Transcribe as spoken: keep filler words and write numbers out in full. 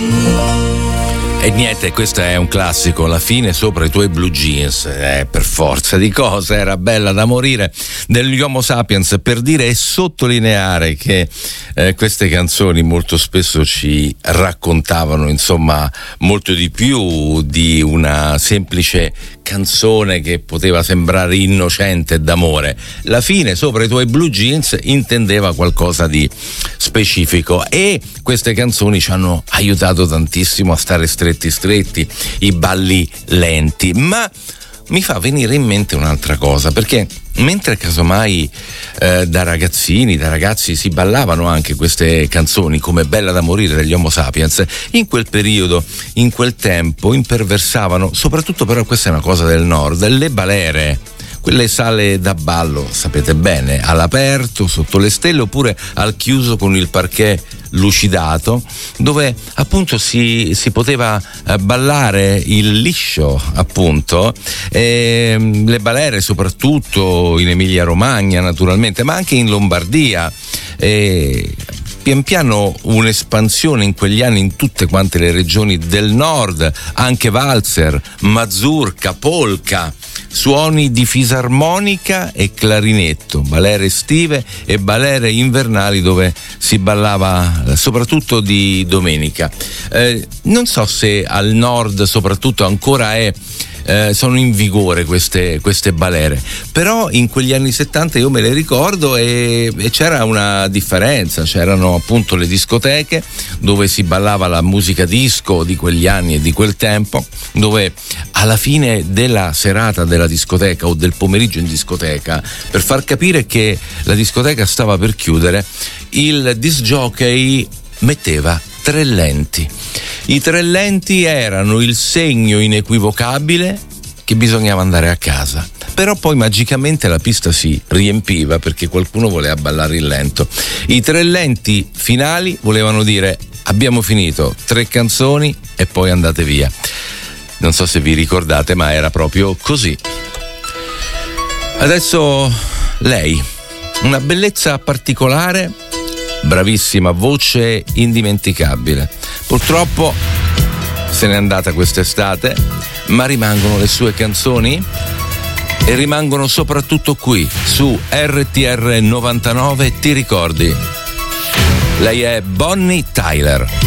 E niente, questo è un classico, La fine sopra i tuoi blue jeans, eh, per forza di cose, era bella da morire, degli Homo Sapiens, per dire e sottolineare che eh, queste canzoni molto spesso ci raccontavano, insomma, molto di più di una semplice canzone che poteva sembrare innocente d'amore. La fine sopra i tuoi blue jeans intendeva qualcosa di specifico, e queste canzoni ci hanno aiutato tantissimo a stare stretti stretti, i balli lenti. Ma mi fa venire in mente un'altra cosa, perché mentre casomai eh, da ragazzini, da ragazzi si ballavano anche queste canzoni come Bella da morire degli Homo Sapiens, in quel periodo, in quel tempo, imperversavano, soprattutto, però questa è una cosa del nord, le balere, quelle sale da ballo, sapete bene, all'aperto, sotto le stelle, oppure al chiuso con il parquet lucidato, dove appunto si, si poteva eh, ballare il liscio, appunto, e, le balere soprattutto in Emilia Romagna naturalmente, ma anche in Lombardia. E pian piano un'espansione in quegli anni in tutte quante le regioni del nord, anche valzer, mazurka, polka, suoni di fisarmonica e clarinetto, balere estive e balere invernali dove si ballava soprattutto di domenica. Eh, non so se al nord soprattutto ancora è Eh, sono in vigore queste, queste balere, però in quegli anni settanta io me le ricordo e, e c'era una differenza, c'erano appunto le discoteche dove si ballava la musica disco di quegli anni e di quel tempo, dove alla fine della serata della discoteca o del pomeriggio in discoteca, per far capire che la discoteca stava per chiudere, il disc jockey metteva tre lenti. I tre lenti erano il segno inequivocabile che bisognava andare a casa, però poi magicamente la pista si riempiva perché qualcuno voleva ballare il lento. I tre lenti finali volevano dire: abbiamo finito, tre canzoni e poi andate via. Non so se vi ricordate, ma era proprio così. Adesso lei, una bellezza particolare, bravissima, voce indimenticabile. Purtroppo se n'è andata quest'estate, ma rimangono le sue canzoni e rimangono soprattutto qui su R T R novantanove. Ti ricordi? Lei è Bonnie Tyler.